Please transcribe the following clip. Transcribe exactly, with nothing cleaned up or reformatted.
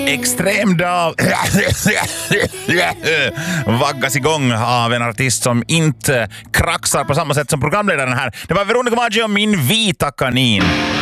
Extrem dag vaggas igång av en artist som inte kraxar på samma sätt som programledaren här. Det var Veronica Maggio och Min vita kanin.